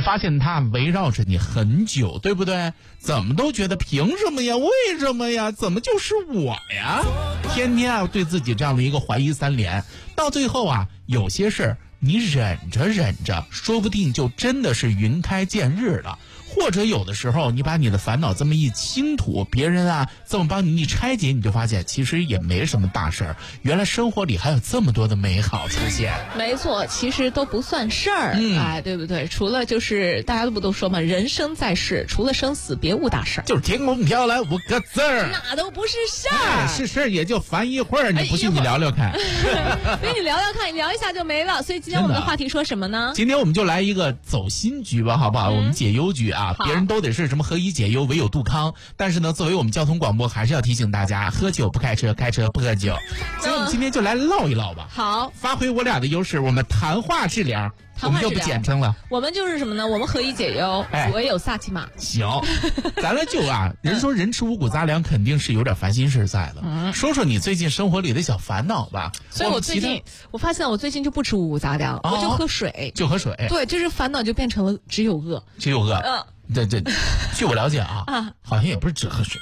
发现它围绕着你很久，对不对？怎么都觉得凭什么呀？为什么呀？怎么就是我呀？天天啊对自己这样的一个怀疑三连，到最后啊，有些事儿你忍着忍着，说不定就真的是云开见日了。或者有的时候你把你的烦恼这么一倾吐，别人啊这么帮你一拆解，你就发现其实也没什么大事儿，原来生活里还有这么多的美好出现。 没错，其实都不算事儿，哎，对不对？除了就是大家都说嘛，人生在世，除了生死别无大事儿， 就是天空飘来5个字儿， 那都不是事儿， 是事儿也就烦一会儿。你不信你聊聊看， 跟你聊聊看，你聊一下就没了。所以今天我们的话题说什么呢？ 今天我们就来一个走心局吧，好不好？我们解忧局啊。别人都得是什么何以解忧，唯有杜康。但是呢，作为我们交通广播，还是要提醒大家：喝酒不开车，开车不喝酒。所以我们今天就来唠一唠吧。 好， 发挥我俩的优势，我们谈话治疗，我们就不简称了。 我们就是什么呢？我们何以解忧，唯有萨琪玛。 行，咱们就人说人吃五谷杂粮，肯定是有点烦心事在的。说说你最近生活里的小烦恼吧。 所以我发现我最近就不吃五谷杂粮，我就喝水， 就喝水。 对，就是烦恼就变成了只有饿。 对，据我了解啊，好像也不是只喝水。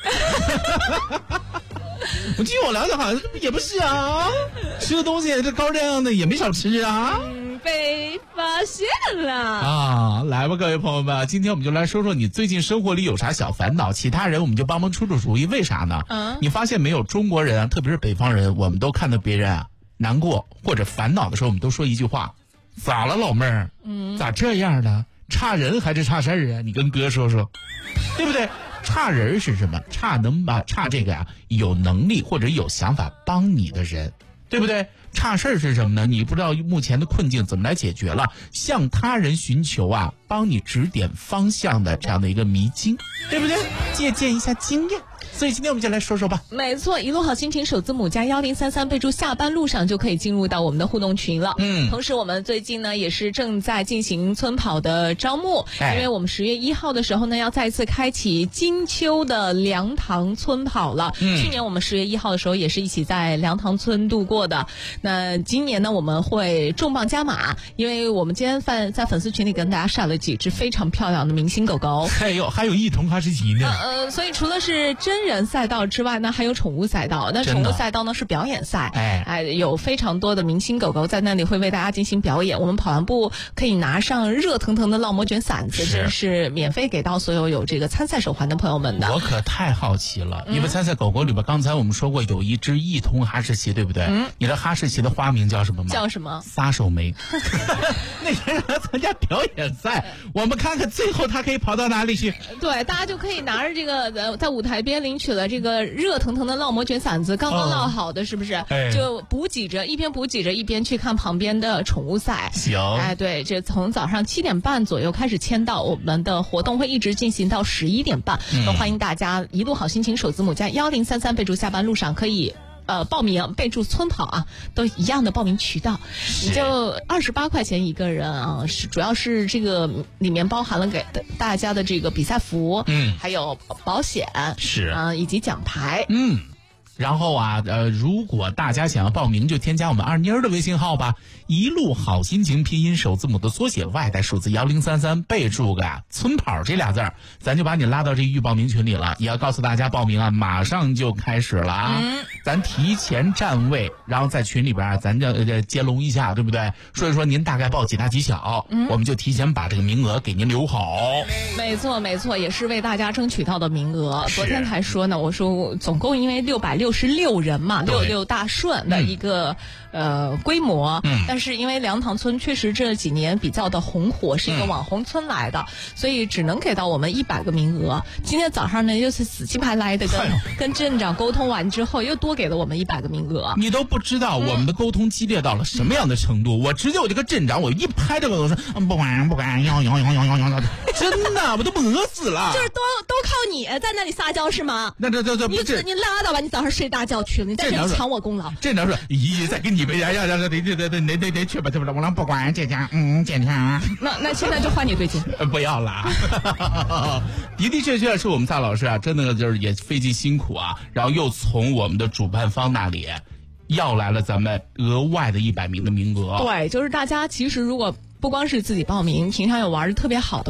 据我了解，好像也不是啊。吃的东西这高热量的也没少吃啊。 被发现了啊！来吧，各位朋友们，今天我们就来说说你最近生活里有啥小烦恼，其他人我们就帮忙出主意。为啥呢？你发现没有，中国人啊，特别是北方人，我们都看到别人啊难过或者烦恼的时候，我们都说一句话：咋了，老妹儿？咋这样呢？差人还是差事儿啊？你跟哥说说，对不对？差人是什么？差这个有能力或者有想法帮你的人，对不对？差事儿是什么呢？你不知道目前的困境怎么来解决了，向他人寻求帮你指点方向的这样的一个迷津，对不对？借鉴一下经验。所以今天我们就来说说吧。 没错，一路好心情首字母加1033，备注下班路上就可以进入到我们的互动群了。同时我们最近呢也是正在进行村跑的招募，因为我们10月1号的时候呢要再次开启金秋的梁塘村跑了。去年我们10月1号的时候也是一起在梁塘村度过的。那今年呢我们会重磅加码，因为我们今天在粉丝群里跟大家晒了几只非常漂亮的明星狗狗， 还有一同哈士奇呢。 所以除了是真人赛道之外呢，还有宠物赛道。那宠物赛道呢是表演赛，有非常多的明星狗狗在那里会为大家进行表演。我们跑完步可以拿上热腾腾的烙馍卷伞子，这是免费给到所有有这个参赛手环的朋友们的。 我可太好奇了，因为参赛狗狗里边，刚才我们说过有一只一同哈士奇，对不对？你的哈士奇的花名叫什么吗？ 叫什么？ 撒手梅。那天让他参加表演赛，我们看看最后他可以跑到哪里去。 对，大家就可以拿着这个在舞台边领取了这个热腾腾的烙馍卷伞子，刚刚烙好的，是不是？就一边补给着一边去看旁边的宠物赛。 行， 对，这从早上7点半左右开始签到，我们的活动会一直进行到11点半。欢迎大家一路好心情首字母加1033，备注下班路上可以报名，备注村跑都一样的报名渠道，你就28块钱一个人主要是这个里面包含了给大家的这个比赛服，还有保险，是以及奖牌， 然后如果大家想要报名，就添加我们二妮儿的微信号吧，一路好心情拼音首字母的缩写外带数字1033，备注个村跑这俩字儿，咱就把你拉到这预报名群里了。也要告诉大家报名马上就开始了咱提前占位，然后在群里边咱就接龙一下，对不对？说一说您大概报几大几小，我们就提前把这个名额给您留好。 没错，也是为大家争取到的名额。昨天还说呢，我说总共因为666人嘛，66大顺的一个规模，但是因为梁塘村确实这几年比较的红火，是一个网红村来的，所以只能给到我们100个名额。今天早上呢又是死气派来的跟镇长沟通完之后，又多给了我们100个名额。 你都不知道我们的沟通激烈到了什么样的程度，我直接我这个镇长我一拍这个我说不管要真的我都饿死了。 就是都靠你在那里撒娇是吗？ 那这不是你拉倒吧，你早上睡大觉去了，你在这里抢我功劳。 镇长说咦，再跟你们得去吧，我让不管姐姐检查。 那现在就换你对接。 不要啦。的确是我们萨老师真的就是也费尽辛苦然后又从我们的主办方那里要来了咱们额外的100名的名额。 对，就是大家其实如果不光是自己报名，平常有玩的特别好的